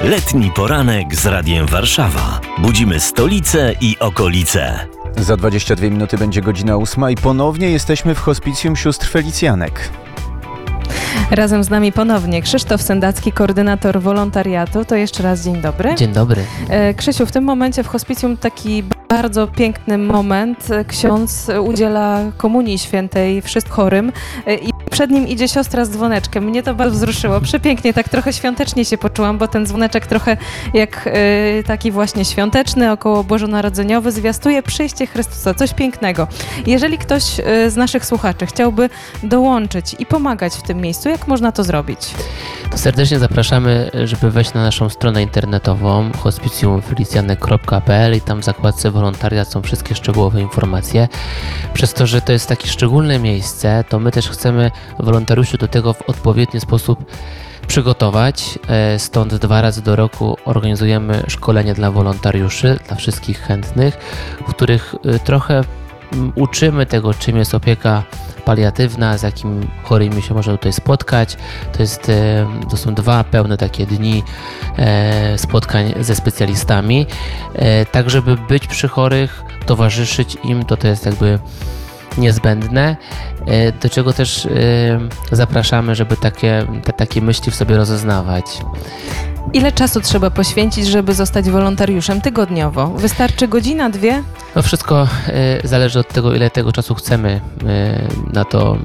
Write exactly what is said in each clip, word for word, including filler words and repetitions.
Letni poranek z Radiem Warszawa. Budzimy stolicę i okolice. Za dwadzieścia dwie minuty będzie godzina ósma i ponownie jesteśmy w hospicjum sióstr Felicjanek. Razem z nami ponownie Krzysztof Sendacki, koordynator wolontariatu. To jeszcze raz dzień dobry. Dzień dobry. Krzysiu, w tym momencie w hospicjum taki bardzo piękny moment. Ksiądz udziela komunii świętej wszystkim chorym i przed nim idzie siostra z dzwoneczkiem. Mnie to bardzo wzruszyło. Przepięknie, tak trochę świątecznie się poczułam, bo ten dzwoneczek trochę jak y, taki właśnie świąteczny, około bożonarodzeniowy, zwiastuje przyjście Chrystusa. Coś pięknego. Jeżeli ktoś y, z naszych słuchaczy chciałby dołączyć i pomagać w tym miejscu, jak można to zrobić? To serdecznie zapraszamy, żeby wejść na naszą stronę internetową hospicjum felicjanek kropka p l i tam w zakładce wolontariat są wszystkie szczegółowe informacje. Przez to, że to jest takie szczególne miejsce, to my też chcemy wolontariuszy do tego w odpowiedni sposób przygotować. Stąd dwa razy do roku organizujemy szkolenie dla wolontariuszy, dla wszystkich chętnych, w których trochę uczymy tego, czym jest opieka paliatywna, z jakimi chorymi się można tutaj spotkać. To, jest, to są dwa pełne takie dni spotkań ze specjalistami, tak żeby być przy chorych, towarzyszyć im, to to jest jakby niezbędne, do czego też zapraszamy, żeby takie, te, takie myśli w sobie rozeznawać. Ile czasu trzeba poświęcić, żeby zostać wolontariuszem tygodniowo? Wystarczy godzina, dwie? No wszystko y, zależy od tego, ile tego czasu chcemy y, na to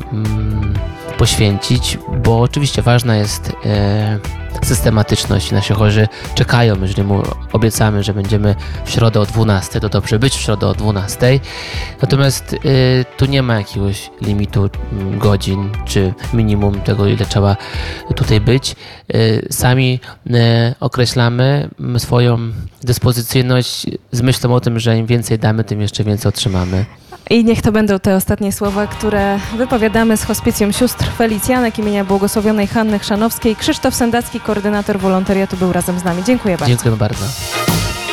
y, poświęcić, bo oczywiście ważna jest y, systematyczność. Nasi chorzy czekają, jeżeli mu obiecamy, że będziemy w środę o dwunastej, to dobrze być w środę o dwunastej. Natomiast y, tu nie ma jakiegoś limitu y, godzin, czy minimum tego, ile trzeba tutaj być. Y, sami y, określamy swoją dyspozycyjność z myślą o tym, że im więcej damy, tym jeszcze więcej otrzymamy. I niech to będą te ostatnie słowa, które wypowiadamy z hospicjum sióstr Felicjanek imienia błogosławionej Hanny Chrzanowskiej. Krzysztof Sendacki, koordynator wolontariatu, był razem z nami. Dziękuję bardzo. Dziękuję bardzo.